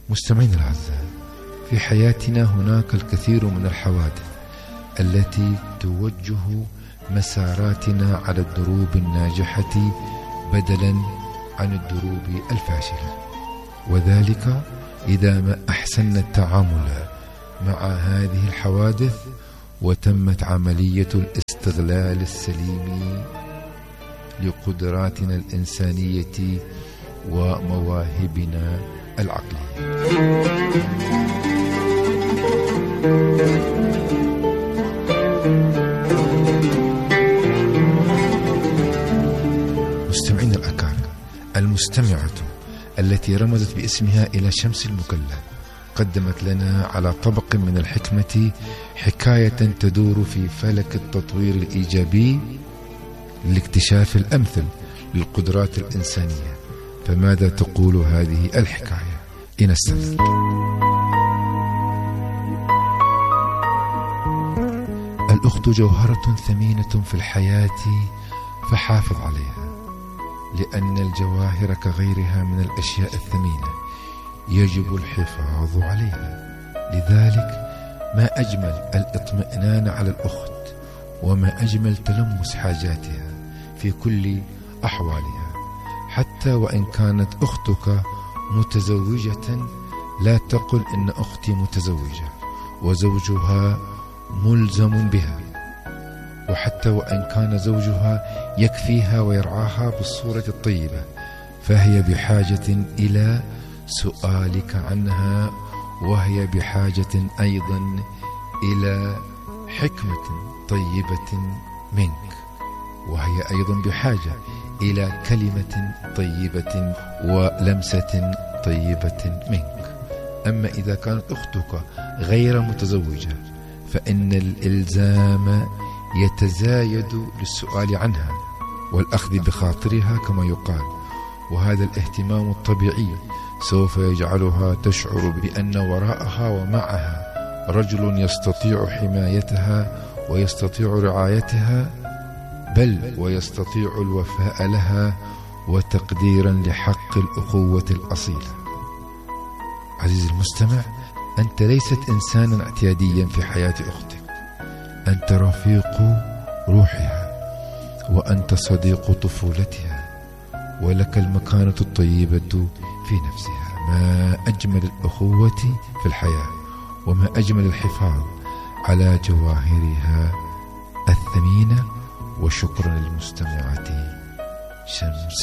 مستمعين الأعزاء، في حياتنا هناك الكثير من الحوادث التي توجه مساراتنا على الدروب الناجحة بدلا عن الدروب الفاشلة، وذلك إذا ما أحسننا التعامل مع هذه الحوادث وتمت عملية الاستغلال السليم لقدراتنا الإنسانية ومواهبنا العقلية. مستمعين الأكارم، المستمعة التي رمزت باسمها إلى شمس المكلا قدمت لنا على طبق من الحكمة حكاية تدور في فلك التطوير الإيجابي لاكتشاف الأمثل للقدرات الإنسانية. فماذا تقول هذه الحكاية؟ لنستمع. الأخت جوهرة ثمينة في الحياة فحافظ عليها، لأن الجواهر كغيرها من الأشياء الثمينة يجب الحفاظ عليها. لذلك ما أجمل الاطمئنان على الأخت، وما أجمل تلمس حاجاتها في كل أحوالها. حتى وإن كانت أختك متزوجة لا تقل إن أختي متزوجة وزوجها ملزم بها، وحتى وإن كان زوجها يكفيها ويرعاها بالصورة الطيبة فهي بحاجة إلى سؤالك عنها، وهي بحاجة أيضا إلى حكمة طيبة منك، وهي أيضا بحاجة إلى كلمة طيبة ولمسة طيبة منك. أما إذا كانت أختك غير متزوجة فإن الإلزام يتزايد للسؤال عنها والأخذ بخاطرها كما يقال، وهذا الاهتمام الطبيعي سوف يجعلها تشعر بأن وراءها ومعها رجل يستطيع حمايتها ويستطيع رعايتها، بل ويستطيع الوفاء لها وتقديرا لحق الأخوة الأصيلة. عزيزي المستمع، أنت ليست إنسانا اعتياديا في حياة أختك، أنت رفيق روحها، وأنت صديق طفولتها، ولك المكانة الطيبة في نفسها. ما أجمل الأخوة في الحياة، وما أجمل الحفاظ على جواهرها الثمينة. وشكرا للمستمعة شمس.